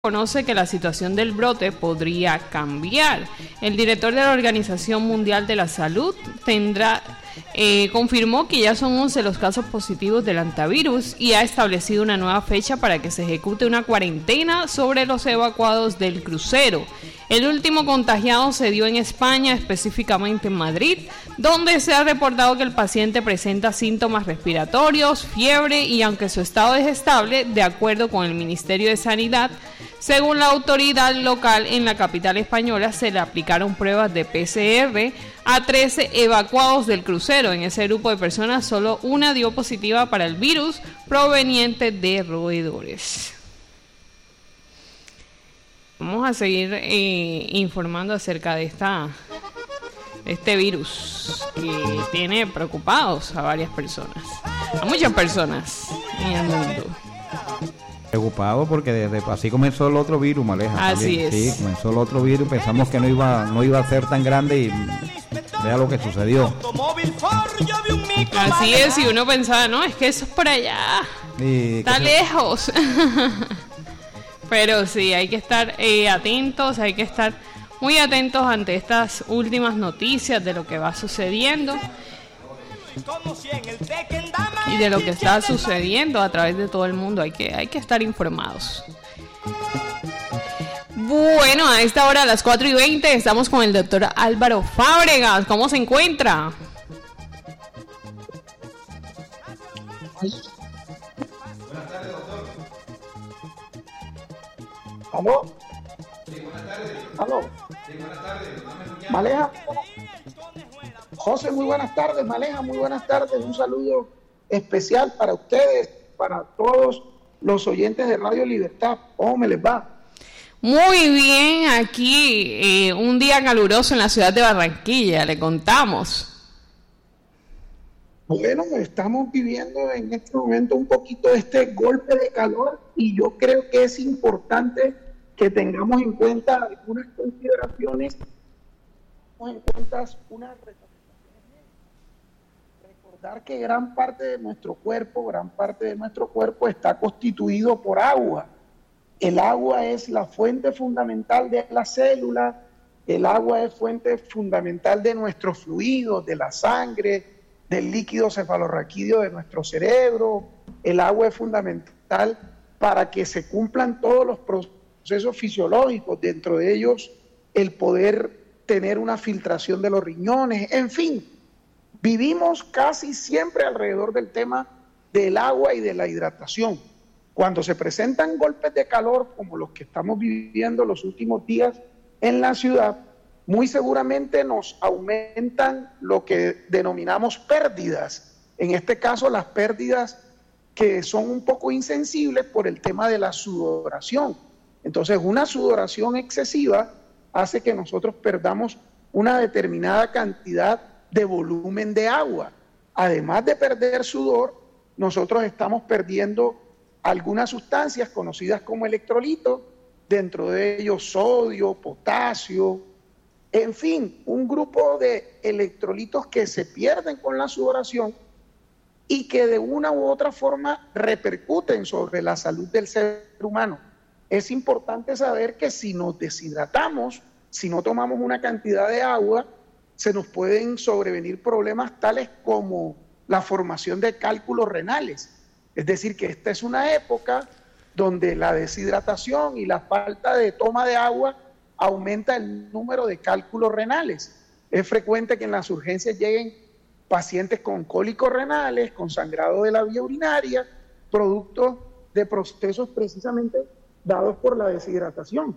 conoce que la situación del brote podría cambiar. El director de la Organización Mundial de la Salud confirmó que ya son 11 los casos positivos del hantavirus y ha establecido una nueva fecha para que se ejecute una cuarentena sobre los evacuados del crucero. El último contagiado se dio en España, específicamente en Madrid, donde se ha reportado que el paciente presenta síntomas respiratorios, fiebre y aunque su estado es estable, de acuerdo con el Ministerio de Sanidad, según la autoridad local en la capital española, se le aplicaron pruebas de PCR a 13 evacuados del crucero. En ese grupo de personas, solo una dio positiva para el virus proveniente de roedores. Vamos a seguir informando acerca de este virus que tiene preocupados a varias personas, a muchas personas en el mundo. Preocupado porque así comenzó el otro virus, Maleja. Así también. es. Sí, comenzó el otro virus, pensamos que no iba a ser tan grande y vea lo que sucedió. Así es, y uno pensaba, no, es que eso es por allá, está lejos. Pero sí, hay que estar atentos, hay que estar muy atentos ante estas últimas noticias de lo que va sucediendo y de lo que está sucediendo a través de todo el mundo. Hay que estar informados. Bueno, a esta hora, a las 4:20, estamos con el doctor Álvaro Fábregas. ¿Cómo se encuentra? Buenas tardes, doctor. ¿Aló? Sí, buenas tardes. ¿Aló? Sí, buenas tardes. Maleja. José, muy buenas tardes. Maleja, muy buenas tardes. Un saludo especial para ustedes, para todos los oyentes de Radio Libertad. ¿Cómo me les va? Muy bien, aquí un día caluroso en la ciudad de Barranquilla, le contamos. Bueno, estamos viviendo en este momento un poquito de este golpe de calor y yo creo que es importante que tengamos en cuenta algunas consideraciones, unas recomendaciones. Recordar que gran parte de nuestro cuerpo está constituido por agua. El agua es la fuente fundamental de la célula, el agua es fuente fundamental de nuestros fluidos, de la sangre, del líquido cefalorraquídeo de nuestro cerebro. El agua es fundamental para que se cumplan todos los procesos fisiológicos, dentro de ellos el poder tener una filtración de los riñones, en fin. Vivimos casi siempre alrededor del tema del agua y de la hidratación. Cuando se presentan golpes de calor como los que estamos viviendo los últimos días en la ciudad, muy seguramente nos aumentan lo que denominamos pérdidas. En este caso, las pérdidas que son un poco insensibles por el tema de la sudoración. Entonces, una sudoración excesiva hace que nosotros perdamos una determinada cantidad de volumen de agua. Además de perder sudor, nosotros estamos perdiendo algunas sustancias conocidas como electrolitos, dentro de ellos sodio, potasio, en fin, un grupo de electrolitos que se pierden con la sudoración y que de una u otra forma repercuten sobre la salud del ser humano. Es importante saber que si nos deshidratamos, si no tomamos una cantidad de agua, se nos pueden sobrevenir problemas tales como la formación de cálculos renales. Es decir, que esta es una época donde la deshidratación y la falta de toma de agua aumenta el número de cálculos renales. Es frecuente que en las urgencias lleguen pacientes con cólicos renales, con sangrado de la vía urinaria, producto de procesos precisamente dados por la deshidratación.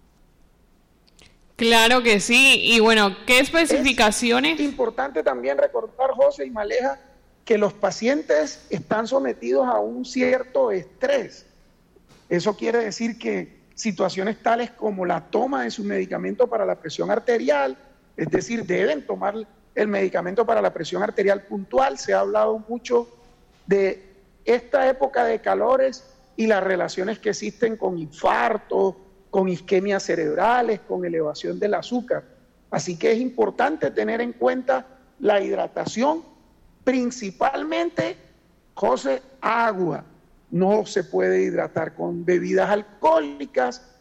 Claro que sí. Y bueno, ¿qué especificaciones? Es importante también recordar, José y Maleja, que los pacientes están sometidos a un cierto estrés. Eso quiere decir que situaciones tales como la toma de su medicamento para la presión arterial, es decir, deben tomar el medicamento para la presión arterial puntual. Se ha hablado mucho de esta época de calores y las relaciones que existen con infartos, con isquemias cerebrales, con elevación del azúcar. Así que es importante tener en cuenta la hidratación, principalmente, José, agua. no se puede hidratar con bebidas alcohólicas,